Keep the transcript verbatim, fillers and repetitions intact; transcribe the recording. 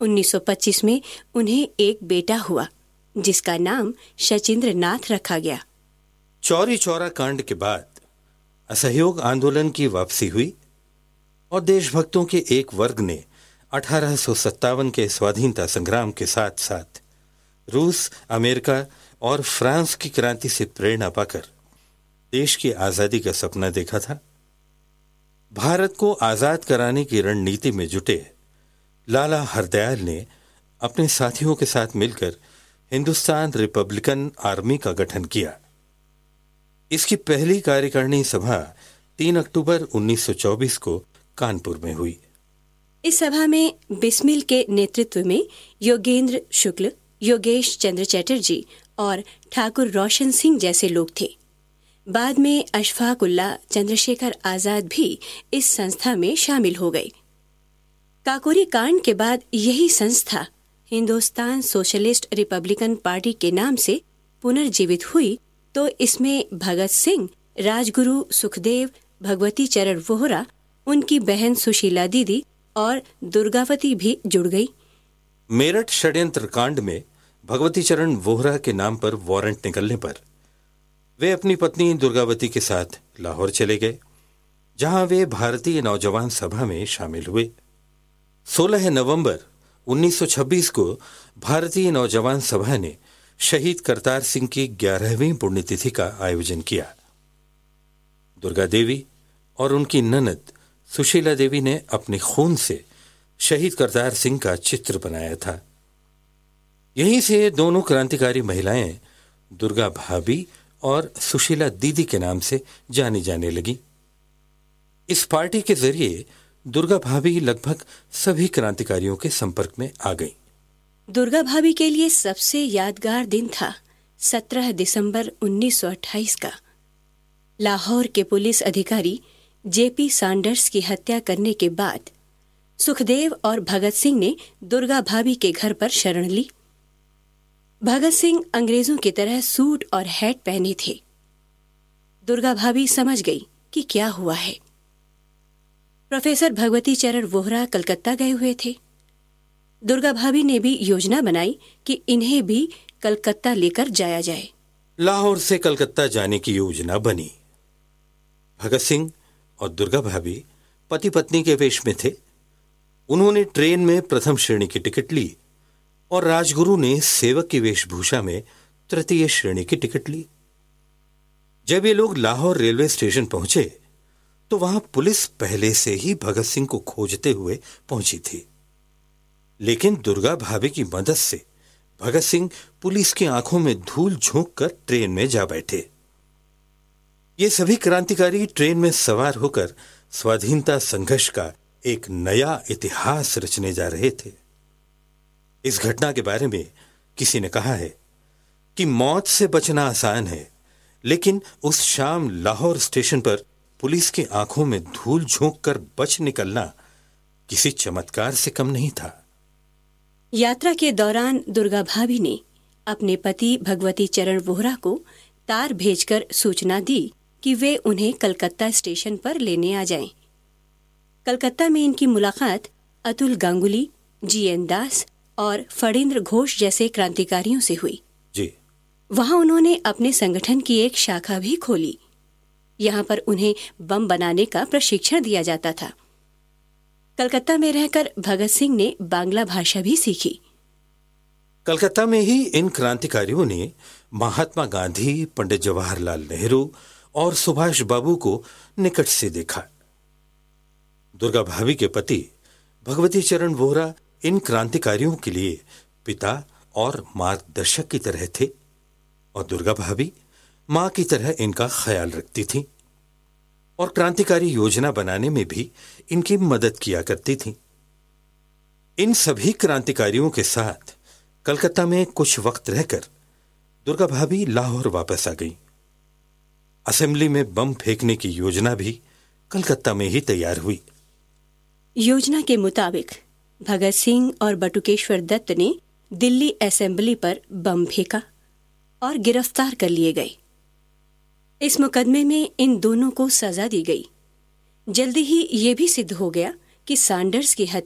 उन्नीस सौ पच्चीस में उन्हें एक बेटा हुआ जिसका नाम शचीन्द्र नाथ रखा गया। चौरी चौरा कांड के बाद असहयोग आंदोलन की वापसी हुई और देशभक्तों के एक वर्ग ने अठारह सौ सत्तावन के स्वाधीनता संग्राम के साथ साथ रूस, अमेरिका और फ्रांस की क्रांति से प्रेरणा पाकर देश की आजादी का सपना देखा था। भारत को आजाद कराने की रणनीति में जुटे लाला हरदयाल ने अपने साथियों के साथ मिलकर हिंदुस्तान रिपब्लिकन आर्मी का गठन किया। इसकी पहली कार्यकारिणी सभा तीन अक्टूबर उन्नीस सौ चौबीस को कानपुर में हुई। इस सभा में बिस्मिल के नेतृत्व में योगेंद्र शुक्ल, योगेश चंद्र चटर्जी और ठाकुर रोशन सिंह जैसे लोग थे। बाद में अशफाक उल्लाह चंद्रशेखर आजाद भी इस संस्था में शामिल हो गए। काकोरी कांड के बाद यही संस्था हिंदुस्तान सोशलिस्ट रिपब्लिकन पार्टी के नाम से पुनर्जीवित हुई, तो इसमें भगत सिंह, राजगुरु सुखदेव, भगवती चरण वोहरा, उनकी बहन सुशीला दीदी और दुर्गावती भी जुड़ गई। मेरठ षड्यंत्र कांड में भगवती चरण वोहरा के नाम पर वारंट निकलने पर वे अपनी पत्नी दुर्गावती के साथ लाहौर चले गए, जहां वे भारतीय नौजवान सभा में शामिल हुए। सोलह नवंबर उन्नीस सौ छब्बीस को भारतीय नौजवान सभा ने शहीद करतार सिंह की ग्यारहवीं पुण्यतिथि का आयोजन किया। दुर्गा देवी और उनकी ननद सुशीला देवी ने अपने खून से शहीद करतार सिंह का चित्र बनाया था। यहीं से दोनों क्रांतिकारी महिलाएं दुर्गा भाभी और सुशीला दीदी के नाम से जानी जाने लगी। इस पार्टी के जरिए दुर्गा भाभी लगभग सभी क्रांतिकारियों के संपर्क में आ गई। दुर्गा भाभी के लिए सबसे यादगार दिन था सत्रह दिसंबर उन्नीस सौ अट्ठाईस का। लाहौर के पुलिस अधिकारी जेपी सैंडर्स की हत्या करने के बाद सुखदेव और भगत सिंह ने दुर्गा भाभी के घर पर शरण ली। भगत सिंह अंग्रेजों की तरह सूट और हैट पहने थे। दुर्गा भाभी समझ गई कि क्या हुआ है। प्रोफेसर भगवती चरण वोहरा कलकत्ता गए हुए थे। दुर्गा भाभी ने भी योजना बनाई कि इन्हें भी कलकत्ता लेकर जाया जाए। लाहौर से कलकत्ता जाने की योजना बनी। भगत सिंह और दुर्गा भाभी पति पत्नी के वेश में थे। उन्होंने ट्रेन में प्रथम श्रेणी की टिकट ली और राजगुरु ने सेवक की वेशभूषा में तृतीय श्रेणी की टिकट ली। जब ये लोग लाहौर रेलवे स्टेशन पहुंचे तो वहां पुलिस पहले से ही भगत सिंह को खोजते हुए पहुंची थी, लेकिन दुर्गा भाभी की मदद से भगत सिंह पुलिस की आंखों में धूल झोंक कर ट्रेन में जा बैठे। ये सभी क्रांतिकारी ट्रेन में सवार होकर स्वाधीनता संघर्ष का एक नया इतिहास रचने जा रहे थे। इस घटना के बारे में किसी ने कहा है कि मौत से बचना आसान है, लेकिन उस शाम लाहौर स्टेशन पर पुलिस की आंखों में धूल झोंक कर बच निकलना किसी चमत्कार से कम नहीं था। यात्रा के दौरान दुर्गा भाभी ने अपने पति भगवती चरण वोहरा को तार भेजकर सूचना दी कि वे उन्हें कलकत्ता स्टेशन पर लेने आ जाएं। कलकत्ता में इनकी मुलाकात अतुल गांगुली, जी एन दास और फणींद्र घोष जैसे क्रांतिकारियों से हुई। जी। वहां उन्होंने अपने संगठन की एक शाखा भी खोली। यहाँ पर उन्हें बम बनाने का प्रशिक्षण दिया जाता था। कलकत्ता में रहकर भगत सिंह ने बांग्ला भाषा भी सीखी। कलकत्ता में ही इन क्रांतिकारियों ने महात्मा गांधी, पंडित जवाहरलाल नेहरू और सुभाष बाबू को निकट से देखा। दुर्गा भाभी के पति भगवती चरण वोहरा इन क्रांतिकारियों के लिए पिता और मार्गदर्शक की तरह थे और दुर्गा भाभी मां की तरह इनका ख्याल रखती थीं और क्रांतिकारी योजना बनाने में भी इनकी मदद किया करती थीं। इन सभी क्रांतिकारियों के साथ कलकत्ता में कुछ वक्त रहकर दुर्गा भाभी लाहौर वापस आ गईं। असेंबली में बम फेंकने की योजना भी कलकत्ता में ही तैयार हुई। योजना के मुताबिक भगत सिंह और बटुकेश्वर दत्त ने दिल्ली असेंबली पर बम फेंका और गिरफ्तार कर लिए गए। इस मुकदमे में इन दोनों को सजा दी गई। जल्दी ही ये भी सिद्ध हो गया कि सैंडर्स की हत्या